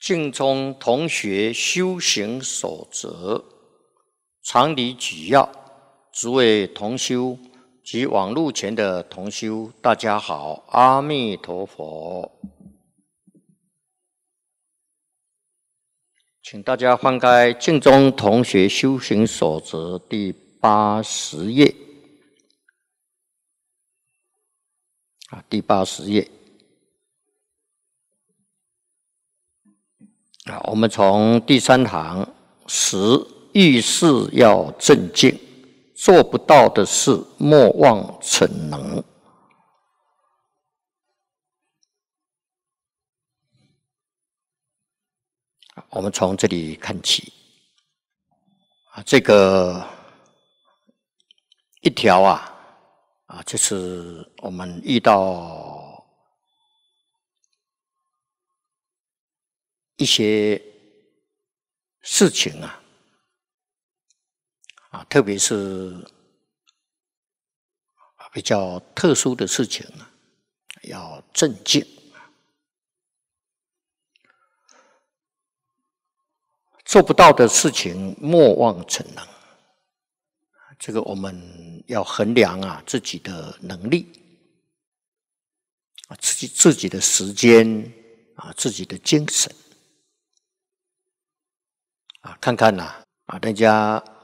净宗同学修行守则常理举要，诸位同修及网络前的同修，大家好，阿弥陀佛。请大家翻开《净宗同学修行守则》第80页。第80页。我们从第3行，10遇事要镇静，做不到的事莫妄逞能。我们从这里看起，这个一条就是我们遇到一些事情特别是比较特殊的事情要镇静。做不到的事情莫妄逞能，这个我们要衡量自己的能力，自己的时间自己的精神看看人家